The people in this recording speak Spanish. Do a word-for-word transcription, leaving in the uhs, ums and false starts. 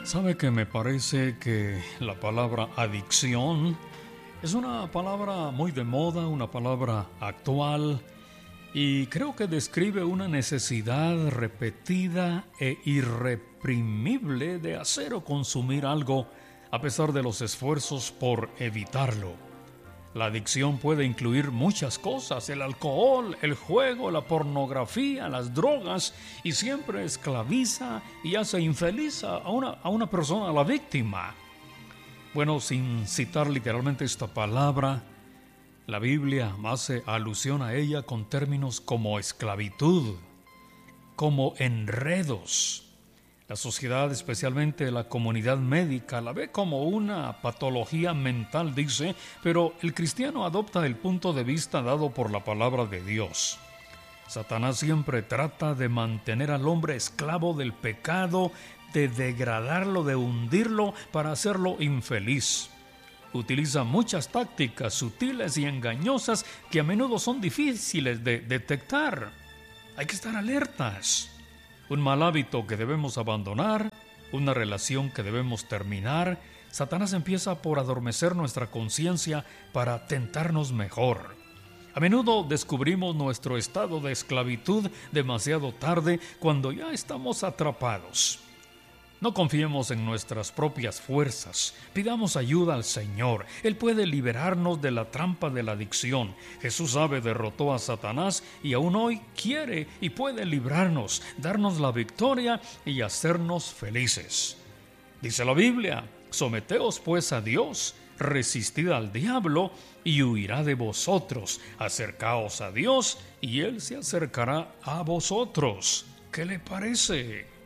Sabe que me parece que la palabra adicción es una palabra muy de moda, una palabra actual, y creo que describe una necesidad repetida e irreprimible de hacer o consumir algo a pesar de los esfuerzos por evitarlo. La adicción puede incluir muchas cosas: el alcohol, el juego, la pornografía, las drogas, y siempre esclaviza y hace infeliz a una, a una persona, a la víctima. Bueno, sin citar literalmente esta palabra, la Biblia hace alusión a ella con términos como esclavitud, como enredos. La sociedad, especialmente la comunidad médica, la ve como una patología mental, dice, pero el cristiano adopta el punto de vista dado por la palabra de Dios. Satanás siempre trata de mantener al hombre esclavo del pecado, de degradarlo, de hundirlo para hacerlo infeliz. Utiliza muchas tácticas sutiles y engañosas que a menudo son difíciles de detectar. Hay que estar alertas. Un mal hábito que debemos abandonar, una relación que debemos terminar. Satanás empieza por adormecer nuestra conciencia para tentarnos mejor. A menudo descubrimos nuestro estado de esclavitud demasiado tarde, cuando ya estamos atrapados. No confiemos en nuestras propias fuerzas. Pidamos ayuda al Señor. Él puede liberarnos de la trampa de la adicción. Jesús sabe, derrotó a Satanás y aún hoy quiere y puede librarnos, darnos la victoria y hacernos felices. Dice la Biblia: someteos pues a Dios, resistid al diablo y huirá de vosotros. Acercaos a Dios y Él se acercará a vosotros. ¿Qué le parece?